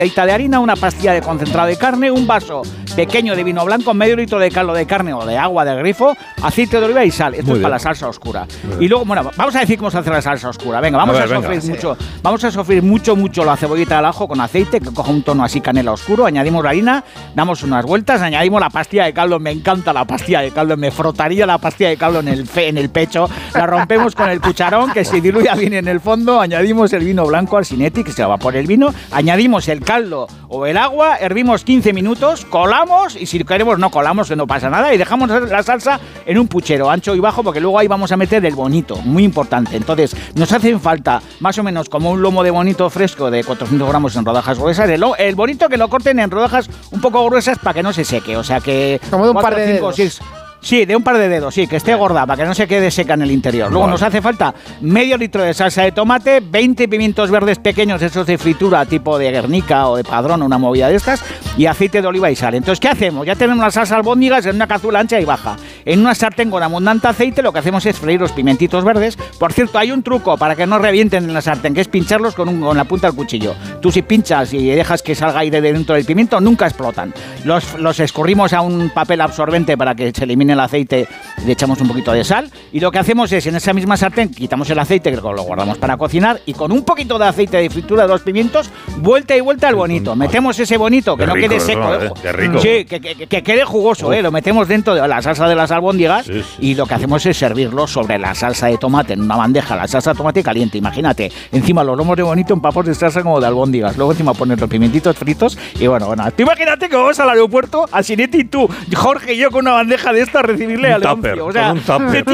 de harina, una pastilla de concentrado de carne, un vaso pequeño de vino blanco, medio litro de caldo de carne o de agua del grifo, aceite de oliva y sal. Esto es para la salsa oscura. Y luego, bueno, vamos a decir cómo se hace la salsa oscura. Venga, vamos a sofreír mucho la cebollita al ajo con aceite, que coja un tono así canela oscuro, añadimos la harina, damos unas vueltas, añadimos la pastilla de caldo, me encanta la pastilla de caldo, me frotaría la pastilla de caldo en el pecho, la rompemos con el cucharón, que se diluya bien en el fondo, añadimos el vino blanco al Sinetti, que se evapore el vino, añadimos el caldo o el agua, hervimos 15 minutos, colamos, y si queremos no colamos, que no pasa nada, y dejamos la salsa en un puchero ancho y bajo, porque luego ahí vamos a meter el bonito, muy importante. Entonces, nos hacen falta más o menos como un lomo de bonito fresco de 400 gramos en rodajas gruesas, el bonito que lo corten en rodajas un poco gruesas para que no se seque, o sea que... Como de un par de dedos. Sí, de un par de dedos, sí, que esté gorda, para que no se quede seca en el interior. Luego nos hace falta medio litro de salsa de tomate, 20 pimientos verdes pequeños, esos de fritura, tipo de Guernica o de Padrón, una movida de estas, y aceite de oliva y sal. Entonces, ¿qué hacemos? Ya tenemos las salsas albóndigas en una cazuela ancha y baja. En una sartén con abundante aceite, lo que hacemos es freír los pimentitos verdes. Por cierto, hay un truco para que no revienten en la sartén, que es pincharlos con la punta del cuchillo. Tú si pinchas y dejas que salga aire de dentro del pimiento, nunca explotan. Los escurrimos a un papel absorbente para que se elimine el aceite, le echamos un poquito de sal y lo que hacemos es en esa misma sartén quitamos el aceite que lo guardamos para cocinar y con un poquito de aceite de fritura de los pimientos, vuelta y vuelta al bonito. Metemos ese bonito, que no quede seco. Qué rico. Sí, que quede jugoso, lo metemos dentro de la salsa de las albóndigas y lo que hacemos es servirlo sobre la salsa de tomate en una bandeja, la salsa de tomate caliente, imagínate, encima los lomos de bonito en papos de salsa como de albóndigas, luego encima poner los pimentitos fritos y bueno, tú imagínate que vamos al aeropuerto, al Sinetti y tú, Jorge y yo con una bandeja de esta recibirle a Leoncio. O sea,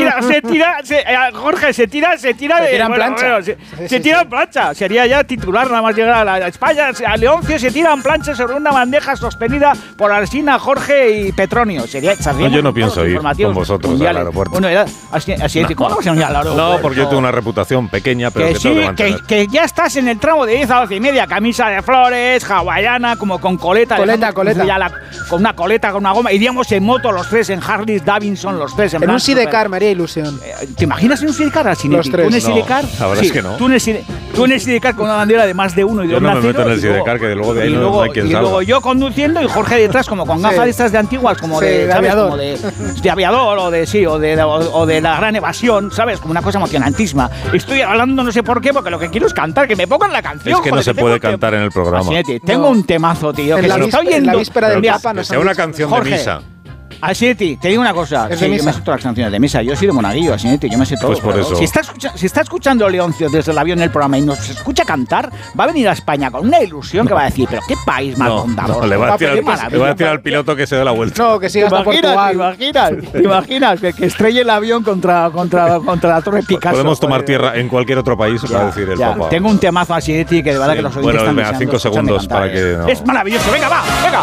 Jorge se tira en plancha. Sería ya titular nada más llegar a España. A Leoncio se tira en plancha sobre una bandeja sostenida por Alsina, Jorge y Petronio. Yo no pienso ir con vosotros mundiales al aeropuerto. Bueno, era así ¿cómo vamos a ir al aeropuerto? No, porque yo tengo una reputación pequeña, pero que sí, que ya estás en el tramo de 10 a 12 y media, camisa de flores, hawaiana, como con coleta. Con una coleta, con una goma. Iríamos en moto los tres, en Harley Davidson los tres. En un sidecar me haría ilusión. ¿Te imaginas en un sidecar? Los tres. ¿Tú en el sidecar? La verdad es que no. Tú en el sidecar con una bandera de más de uno y de yo un no nacido. Me meto en el sidecar, que luego de ahí no hay quien salga. Y luego yo conduciendo y Jorge detrás como con gafas de estas de antiguas, como de aviador. Como de aviador o de la gran evasión, ¿sabes? Como una cosa emocionantísima. Estoy hablando no sé por qué, porque lo que quiero es cantar, que me pongan la canción. Es que no se puede cantar en el programa. Tengo un temazo, tío, que se está oyendo. En la víspera del Papa no sea una canción de misa. Asinetti, te digo una cosa. Yo me sé todas las canciones de misa. Yo soy de Monaguillo, Asinetti, yo me sé todo. Pues por eso. Si está escuchando Leoncio desde el avión en el programa y nos escucha cantar, va a venir a España con una ilusión que va a decir, pero qué país más bondador. Le va a decir al piloto que se dé la vuelta. No, que siga hasta Portugal. ¿Te imaginas que estrelle el avión contra la Torre Picasso? Podemos tomar tierra en cualquier otro país, va a decir el Papa. Tengo un temazo Asinetti que de verdad que los oyentes están deseando. 5 segundos para que... Es maravilloso. Venga, venga.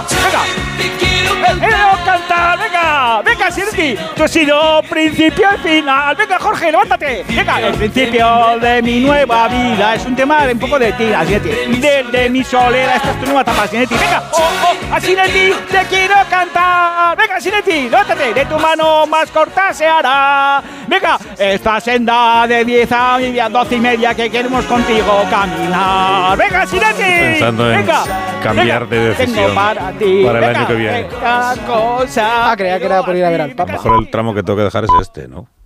Cantar, venga, Asinetti. Tú has sido principio y final. Venga, Jorge, levántate. Venga, el principio de mi nueva vida. Es un tema de un poco de ti, Asinetti. Desde mi solera, esta es tu nueva etapa, Asinetti. Venga, Asinetti, te quiero cantar. Venga, Asinetti, levántate. De tu mano más corta se hará. Venga, esta senda de 10 a 12 y media que queremos contigo caminar. Venga, Asinetti. Pensando en cambiar de decisión para ti. Para el año que viene. Creía que era por ir a ver al Papa. Mejor el tramo que tengo que dejar es este, ¿no?